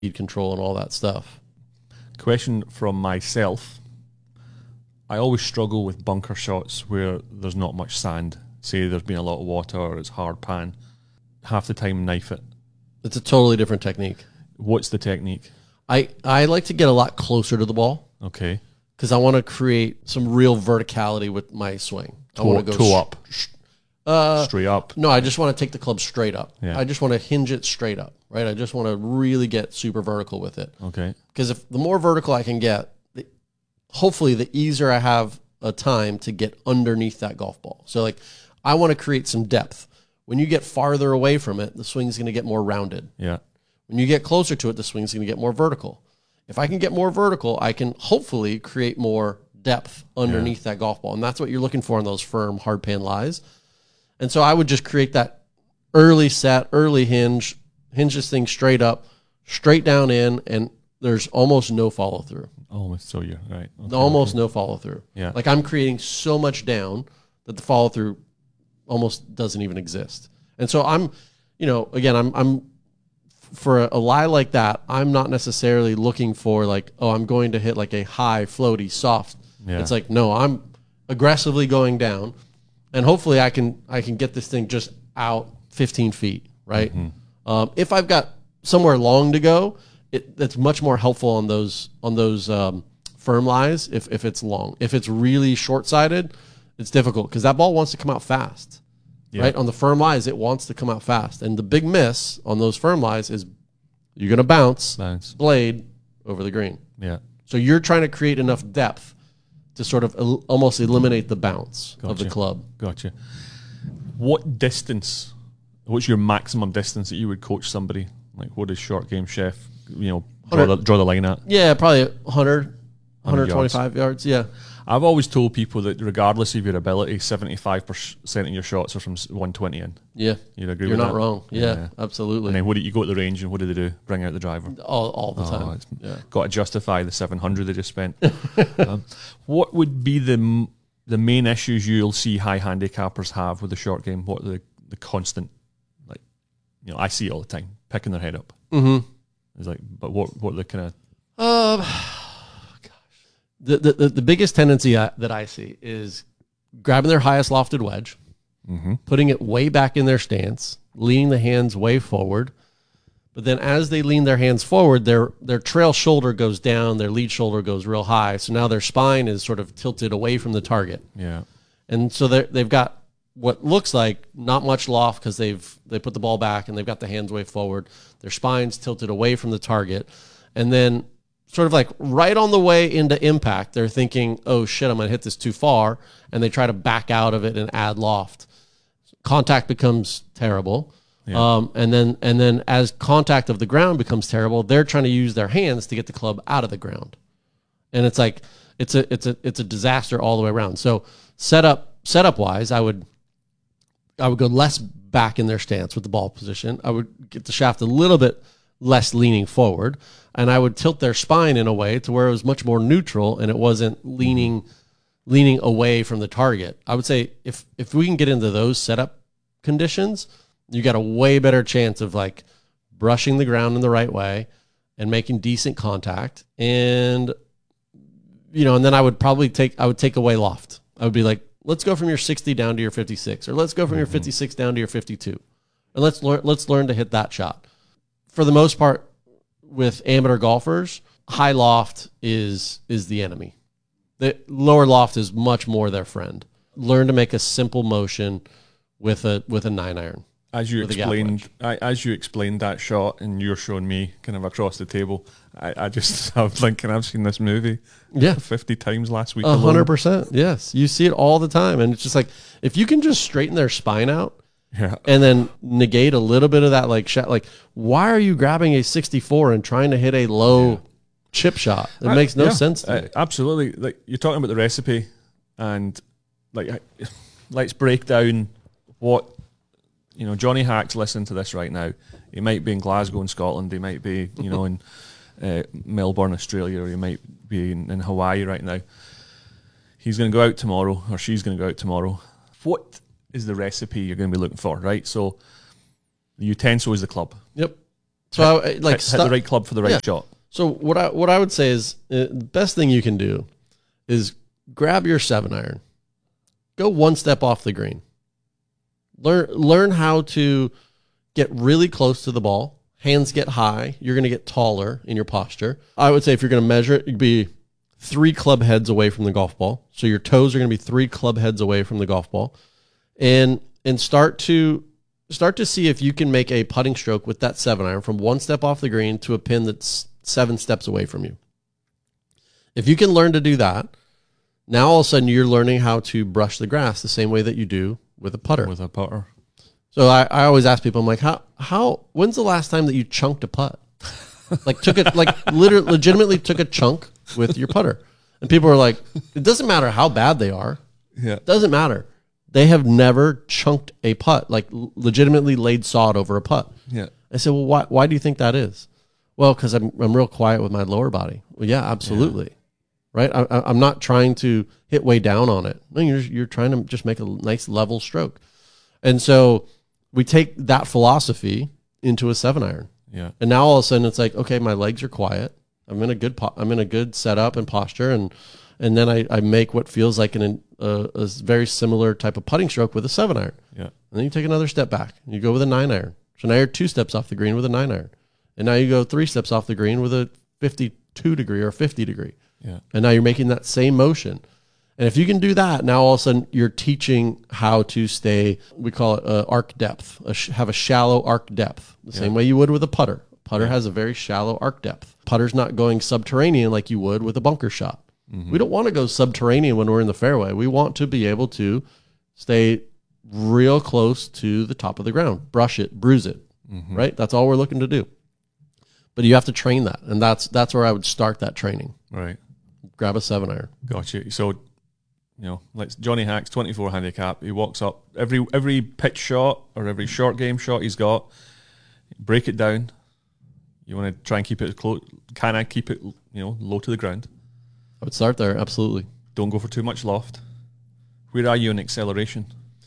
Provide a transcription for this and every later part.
speed control and all that stuff. Question from myself. I always struggle with bunker shots where there's not much sand. Say there's been a lot of water or it's hard pan. Half the time, knife it. It's a totally different technique. What's the technique? I like to get a lot closer to the ball. Okay. Because I want to create some real verticality with my swing. I want to go toe up. Straight up. No, I just want to take the club straight up. Yeah. I just want to hinge it straight up, right? I just want to really get super vertical with it. Okay. Because if the more vertical I can get, hopefully the easier I have a time to get underneath that golf ball. So like I want to create some depth. When you get farther away from it, the swing is going to get more rounded. Yeah. When you get closer to it, the swing is going to get more vertical. If I can get more vertical, I can hopefully create more depth underneath that golf ball. And that's what you're looking for in those firm hard pan lies. And so I would just create that early set, early hinge this thing straight up, straight down in, and there's almost no follow through. Almost, so you're right. Okay, almost no follow through. Yeah. Like I'm creating so much down that the follow through almost doesn't even exist. And so I'm for a lie like that, I'm not necessarily looking for like, oh, I'm going to hit like a high, floaty, soft. Yeah. It's like, no, I'm aggressively going down, and hopefully I can get this thing just out 15 feet, right? Mm-hmm. If I've got somewhere long to go, that's much more helpful on those firm lies. If it's long, if it's really short sided, it's difficult because that ball wants to come out fast. Yeah. Right? On the firm lies, it wants to come out fast. And the big miss on those firm lies is you're going to bounce blade over the green. Yeah. So you're trying to create enough depth to sort of almost eliminate the bounce of the club. Gotcha. What distance, what's your maximum distance that you would coach somebody? Like what does Short Game Chef, draw the line at? Yeah, probably 100, 125 yards. Yeah. I've always told people that regardless of your ability, 75% of your shots are from 120 in. Yeah. You'd agree You're with not that? wrong. Yeah, absolutely. And then you go to the range and what do they do? Bring out the driver. All the time. Got to justify the 700 they just spent. What would be the main issues you'll see high handicappers have with the short game? What are the constant, I see it all the time, picking their head up. Mm-hmm. It's like, but what are the kind of... The biggest tendency that I see is grabbing their highest lofted wedge, putting it way back in their stance, leaning the hands way forward. But then as they lean their hands forward, their trail shoulder goes down, their lead shoulder goes real high. So now their spine is sort of tilted away from the target. Yeah. And so they've got what looks like not much loft because they put the ball back and they've got the hands way forward. Their spine's tilted away from the target. And then sort of like right on the way into impact, they're thinking, oh shit, I'm going to hit this too far. And they try to back out of it and add loft. Contact becomes terrible. Yeah. And then as contact of the ground becomes terrible, they're trying to use their hands to get the club out of the ground. And it's like, it's a disaster all the way around. So setup wise, I would go less back in their stance with the ball position. I would get the shaft a little bit less leaning forward, and I would tilt their spine in a way to where it was much more neutral and it wasn't leaning away from the target. I would say if we can get into those setup conditions, you got a way better chance of like brushing the ground in the right way and making decent contact. And and then I would take away loft. I would be like, let's go from your 60 down to your 56, or let's go from your 56 down to your 52, and let's learn to hit that shot. For the most part, with amateur golfers, high loft is the enemy. The lower loft is much more their friend. Learn to make a simple motion with a 9-iron. As you explained that shot, and you're showing me kind of across the table, I'm thinking I've seen this movie 50 times last week. 100%. Yes, you see it all the time, and it's just like if you can just straighten their spine out. Yeah. And then negate a little bit of that shot. Like, why are you grabbing a 64 and trying to hit a low chip shot? It makes no sense to me. Absolutely. Like you're talking about the recipe, and let's break down what Johnny Hack's listening to this right now. He might be in Glasgow in Scotland. He might be in Melbourne, Australia, or he might be in Hawaii right now. He's going to go out tomorrow, or she's going to go out tomorrow. What is the recipe you're going to be looking for, right? So the utensil is the club. Yep. So hit the right club for the right shot. So what I would say is the best thing you can do is grab your 7-iron, go one step off the green, learn how to get really close to the ball. Hands get high. You're going to get taller in your posture. I would say if you're going to measure it, you'd be 3 club heads away from the golf ball. So your toes are going to be 3 club heads away from the golf ball, and start to see if you can make a putting stroke with that 7-iron from one step off the green to a pin that's 7 steps away from you. If you can learn to do that, now all of a sudden you're learning how to brush the grass the same way that you do with a putter. With a putter. So I always ask people, I'm like, when's the last time that you chunked a putt? Literally, legitimately took a chunk with your putter. And people are like, it doesn't matter how bad they are. Yeah. It doesn't matter. They have never chunked a putt, like legitimately laid sod over a putt. Yeah. I said, well, why do you think that is? Well, because I'm real quiet with my lower body. Well, yeah, absolutely. Yeah. Right? I'm not trying to hit way down on it. No, you're trying to just make a nice level stroke. And so we take that philosophy into a 7-iron. Yeah. And now all of a sudden it's like, okay, my legs are quiet. I'm in a good setup and posture, and then I make what feels like a very similar type of putting stroke with a 7-iron. Yeah. And then you take another step back. And you go with a 9-iron. So now you're 2 steps off the green with a 9-iron. And now you go 3 steps off the green with a 52 degree or 50 degree. Yeah. And now you're making that same motion. And if you can do that, now all of a sudden you're teaching how to stay, we call it arc depth, have a shallow arc depth, the same way you would with a putter. Putter has a very shallow arc depth. Putter's not going subterranean like you would with a bunker shot. Mm-hmm. We don't want to go subterranean when we're in the fairway. We want to be able to stay real close to the top of the ground, brush it, bruise it, right? That's all we're looking to do. But you have to train that, and that's where I would start that training. Right. Grab a 7-iron. Gotcha. So, like Johnny Hack's 24 handicap, he walks up every pitch shot or every short game shot he's got, break it down. You want to try and keep it close. Can I keep it, low to the ground? I would start there, absolutely. Don't go for too much loft. Where are you in acceleration?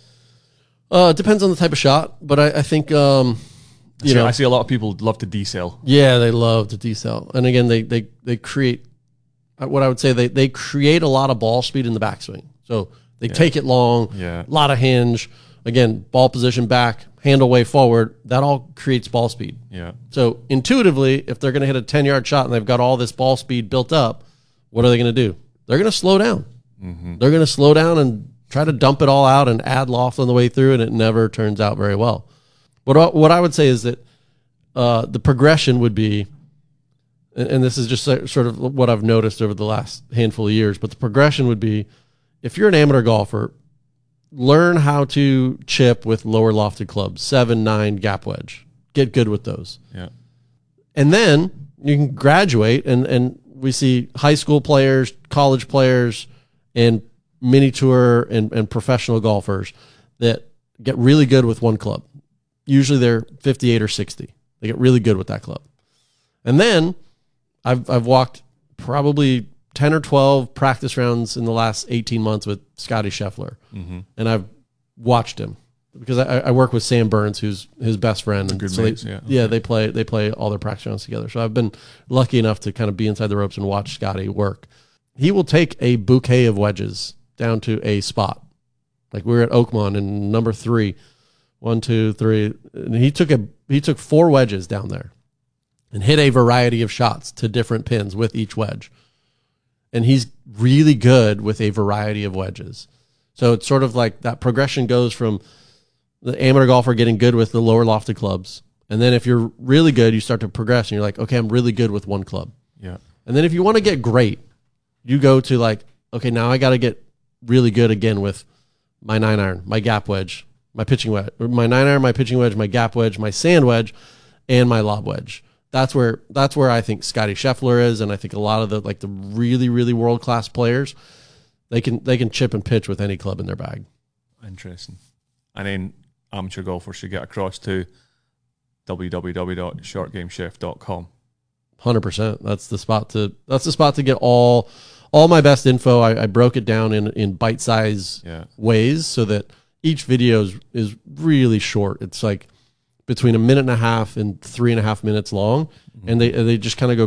It depends on the type of shot, but I think I see a lot of people love to decel. Yeah, they love to decel, and again, they create. What I would say, they create a lot of ball speed in the backswing. So they take it long, a lot of hinge. Again, ball position back, handle way forward. That all creates ball speed. Yeah. So intuitively, if they're going to hit a 10-yard shot and they've got all this ball speed built up, what are they going to do? They're going to slow down. Mm-hmm. They're going to slow down and try to dump it all out and add loft on the way through, and it never turns out very well. What I would say is that the progression would be, and this is just sort of what I've noticed over the last handful of years, but the progression would be, if you're an amateur golfer, learn how to chip with lower lofted clubs, 7, 9 gap wedge. Get good with those. Yeah. And then you can graduate, and we see high school players, college players, and mini tour and professional golfers that get really good with one club. Usually they're 58 or 60. They get really good with that club. And then I've walked probably 10 or 12 practice rounds in the last 18 months with Scotty Scheffler. Mm-hmm. And I've watched him because I work with Sam Burns, who's his best friend. And good so mates, they play all their practice rounds together. So I've been lucky enough to kind of be inside the ropes and watch Scotty work. He will take a bouquet of wedges down to a spot. Like we were at Oakmont in number 3, 1, 2, 3. And he took 4 wedges down there and hit a variety of shots to different pins with each wedge. And he's really good with a variety of wedges. So it's sort of like that progression goes from the amateur golfer getting good with the lower lofted clubs. And then if you're really good, you start to progress and you're like, okay, I'm really good with one club. Yeah. And then if you want to get great, you go to like, okay, now I got to get really good again with my 9-iron, my gap wedge, my pitching wedge, my 9-iron, my pitching wedge, my gap wedge, my sand wedge, and my lob wedge. That's where I think Scotty Scheffler is, and I think a lot of the really, really world-class players, they can chip and pitch with any club in their bag. Interesting. And then amateur golfers should get across to www.shortgamechef.com. 100%. That's the spot to get all my best info. I broke it down in bite-size ways so that each video is really short. It's like between a minute and a half and 3.5 minutes long, and they just kind of go